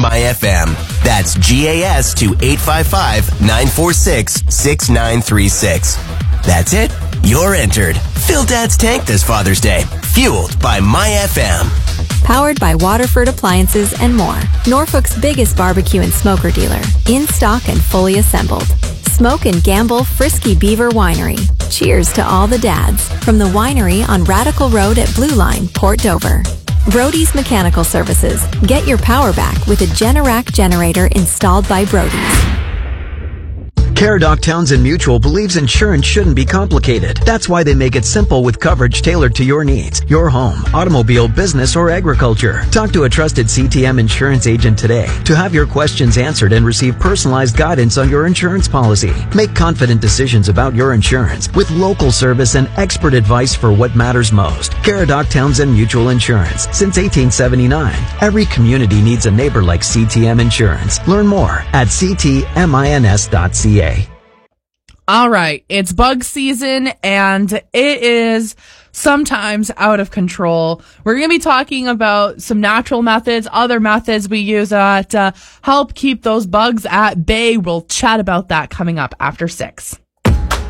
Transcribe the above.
GAS2-855-946-6936. That's GAS2-855-946-6936. That's it. You're entered. Fill Dad's tank this Father's Day. Fueled by MyFM. Powered by Waterford Appliances and more. Norfolk's biggest barbecue and smoker dealer. In stock and fully assembled. Smoke and Gamble Frisky Beaver Winery. Cheers to all the dads. From the winery on Radical Road at Blue Line, Port Dover. Brody's Mechanical Services. Get your power back with a Generac generator installed by Brody's. Caradoc Townsend Mutual believes insurance shouldn't be complicated. That's why they make it simple with coverage tailored to your needs, your home, automobile, business, or agriculture. Talk to a trusted CTM insurance agent today to have your questions answered and receive personalized guidance on your insurance policy. Make confident decisions about your insurance with local service and expert advice for what matters most. Caradoc Townsend Mutual Insurance. Since 1879, every community needs a neighbor like CTM Insurance. Learn more at ctmins.ca. All right, it's bug season, and it is sometimes out of control. We're going to be talking about some natural methods, other methods we use that help keep those bugs at bay. We'll chat about that coming up after 6.